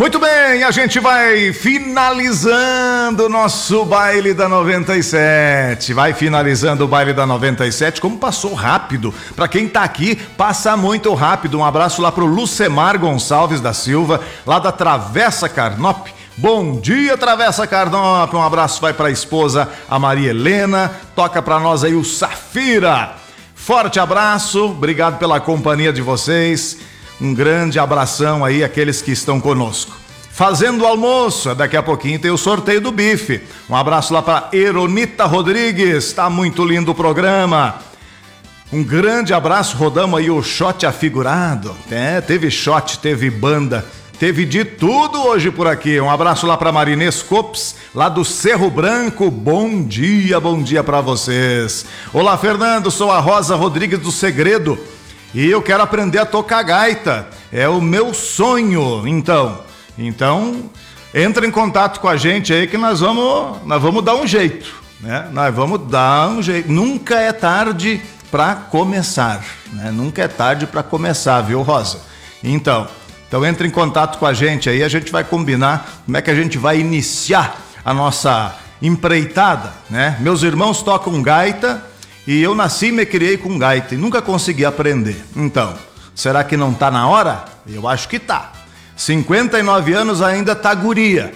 Muito bem, a gente vai finalizando o nosso baile da 97. Vai finalizando o baile da 97. Como passou rápido. Para quem tá aqui, passa muito rápido. Um abraço lá pro Lucemar Gonçalves da Silva, lá da Travessa Carnop. Bom dia, Travessa Carnop. Um abraço vai pra esposa, a Maria Helena. Toca pra nós aí o Safira. Forte abraço, obrigado pela companhia de vocês. Um grande abração aí àqueles que estão conosco. Fazendo o almoço, daqui a pouquinho tem o sorteio do bife. Um abraço lá para Eronita Rodrigues, tá muito lindo o programa. Um grande abraço, rodamos aí o shot afigurado. Teve shot, teve banda, teve de tudo hoje por aqui. Um abraço lá para Marinês Copes, lá do Cerro Branco. Bom dia para vocês. Olá, Fernando, sou a Rosa Rodrigues do Segredo. E eu quero aprender a tocar gaita, é o meu sonho, então, entra em contato com a gente aí que nós vamos dar um jeito, né? Nós vamos dar um jeito, nunca é tarde para começar, né? Nunca é tarde para começar, viu, Rosa? Então entra em contato com a gente aí, a gente vai combinar como é que a gente vai iniciar a nossa empreitada, né? Meus irmãos tocam gaita, e eu nasci e me criei com gaita e nunca consegui aprender. Então, será que não tá na hora? Eu acho que tá. 59 anos ainda tá guria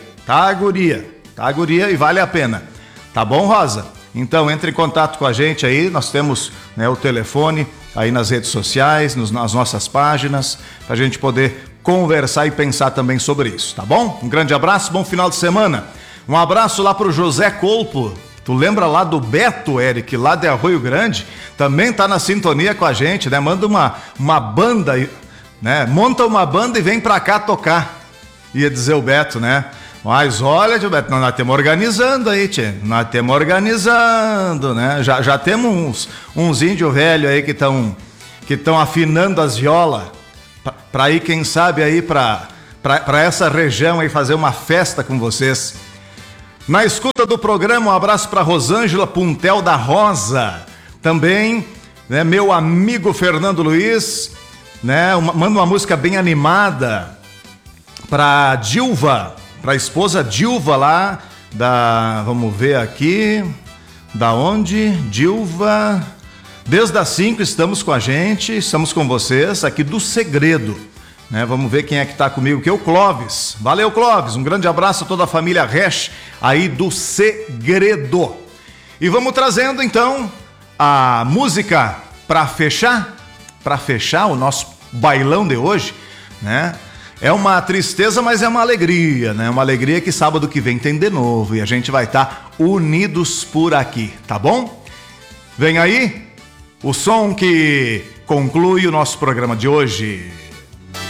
e vale a pena. Tá bom, Rosa? Então, entre em contato com a gente aí, nós temos, né, o telefone aí nas redes sociais, nas nossas páginas, pra gente poder conversar e pensar também sobre isso, tá bom? Um grande abraço, bom final de semana. Um abraço lá pro José Colpo. Tu lembra lá do Beto, Eric, lá de Arroio Grande? Também tá na sintonia com a gente, né? Manda uma banda, né? Monta uma banda e vem pra cá tocar. Ia dizer o Beto, né? Mas olha, tio Beto, nós estamos organizando aí, tchê. Nós estamos organizando, né? Já temos uns índios velhos aí que estão afinando as violas pra ir, quem sabe, aí pra essa região aí fazer uma festa com vocês. Na escuta do programa, um abraço para Rosângela Puntel da Rosa. Também, né, meu amigo Fernando Luiz, né, manda uma música bem animada para Dilva, para a esposa Dilva lá vamos ver aqui, da onde? Dilva, desde as 5 estamos com a gente, estamos com vocês aqui do Segredo. Né, vamos ver quem é que tá comigo, que é o Clóvis. Valeu, Clóvis, um grande abraço a toda a família Resch aí do Segredo. E vamos trazendo então a música para fechar o nosso bailão de hoje, né? É uma tristeza, mas é uma alegria, né? Uma alegria que sábado que vem tem de novo e a gente vai estar unidos por aqui, tá bom? Vem aí o som que conclui o nosso programa de hoje.